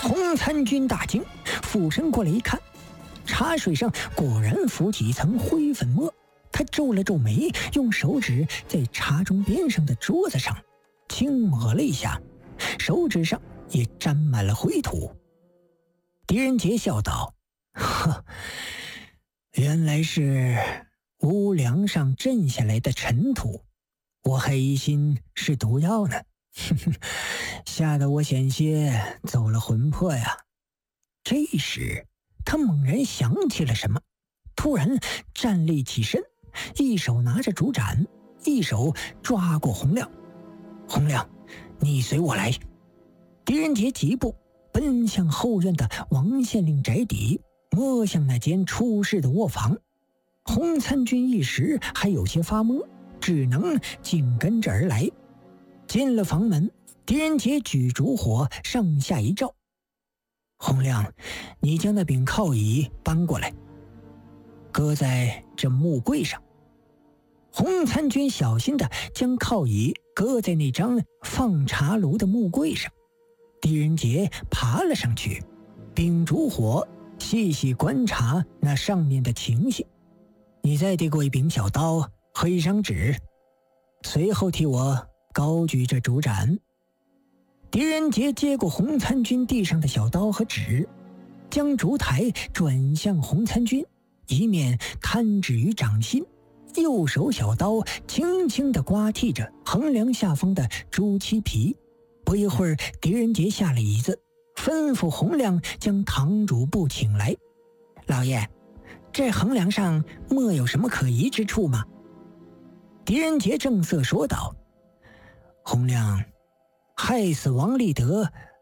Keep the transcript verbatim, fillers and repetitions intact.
洪参军大惊，俯身过来一看，茶水上果然浮起一层灰粉末。他皱了皱眉，用手指在茶盅边上的桌子上轻抹了一下，手指上也沾满了灰土。狄仁杰笑道：呵，原来是屋梁上震下来的尘土，我还疑心是毒药呢，吓得我险些走了魂魄呀。这时他猛然想起了什么，突然站立起身，一手拿着竹盏，一手抓过洪亮。洪亮，你随我来。狄仁杰疾步奔向后院的王县令宅邸，摸向那间出事的卧房。洪参军一时还有些发懵，只能紧跟着而来。进了房门，狄仁杰举烛火上下一照：洪亮，你将那柄靠椅搬过来，搁在这木柜上。洪参军小心地将靠椅搁在那张放茶炉的木柜上。狄仁杰爬了上去，秉烛火细细观察那上面的情形。你再递过一柄小刀和一张纸，随后替我高举着竹盏。狄仁杰接过洪参军地上的小刀和纸，将烛台转向洪参军，一面摊纸于掌心，右手小刀轻轻地刮剔着横梁下方的朱漆皮。不一会儿，狄仁杰下了椅子，吩咐洪亮将堂主簿请来。老爷，这横梁上莫有什么可疑之处吗？狄仁杰正色说道：洪亮害死王立德